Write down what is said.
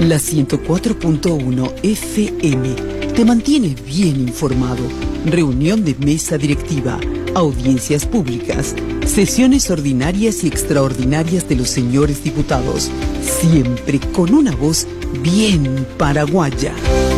La 104.1 FM te mantiene bien informado. Reunión de mesa directiva, audiencias públicas, sesiones ordinarias y extraordinarias de los señores diputados, siempre con una voz bien paraguaya.